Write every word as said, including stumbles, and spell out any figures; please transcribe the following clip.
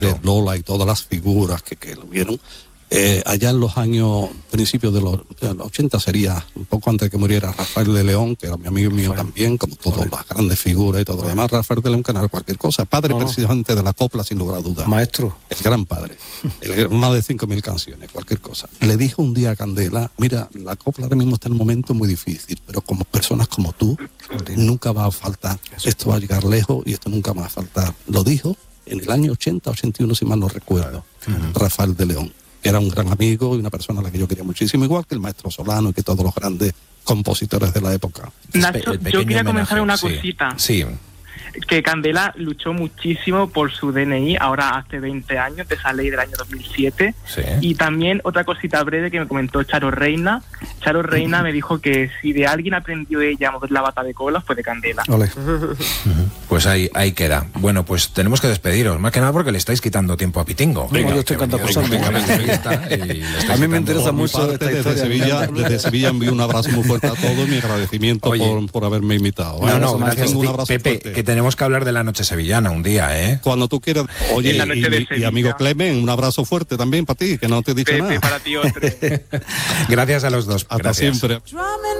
de Lola y todas las figuras que, que lo vieron. Eh, allá en los años, principios de los, de los ochenta, sería un poco antes de que muriera Rafael de León, que era mi amigo mío también, como todas las grandes figuras y todo lo demás. Rafael de León, que no era cualquier cosa, padre no, precisamente de la copla, sin lugar a dudas. Maestro. El gran padre. El, más de cinco mil canciones, cualquier cosa. Le dijo un día a Candela, mira, la copla ahora mismo está en un momento muy difícil, pero como personas como tú, nunca va a faltar. Esto va a llegar lejos y esto nunca va a faltar. Lo dijo en el año ochenta, ochenta y uno, si mal no recuerdo, uh-huh. Rafael de León. Era un gran amigo y una persona a la que yo quería muchísimo, igual que el maestro Solano y que todos los grandes compositores de la época. Nacho, yo quería comentar una cosita. Sí. Que Candela luchó muchísimo por su D N I, ahora hace veinte años, de esa ley del año dos mil siete. Sí. Y también otra cosita breve que me comentó Charo Reina. Charo Reina uh-huh. me dijo que si de alguien aprendió ella a mover la bata de cola fue de Candela. Ole. Pues ahí, ahí queda. Bueno, pues tenemos que despediros, más que nada porque le estáis quitando tiempo a Pitingo. Venga, no, yo estoy encantado pasando. A mí me interesa mucho esta desde historia. Sevilla, desde Sevilla envío un abrazo muy fuerte a todos, mi agradecimiento por, por haberme invitado. No, no, gracias, un abrazo Pepe, fuerte. Que tenemos que hablar de la noche sevillana un día, ¿eh? Cuando tú quieras. Oye, la noche y, y, y amigo Clemen, un abrazo fuerte también para ti, que no te he dicho Pepe, nada. para ti otro. Gracias a los dos. Hasta Gracias. siempre.